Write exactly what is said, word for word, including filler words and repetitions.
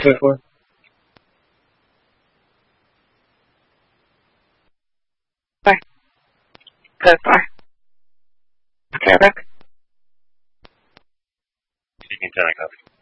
Go for it. Bye. Go far. Okay, Rick. Speaking ten,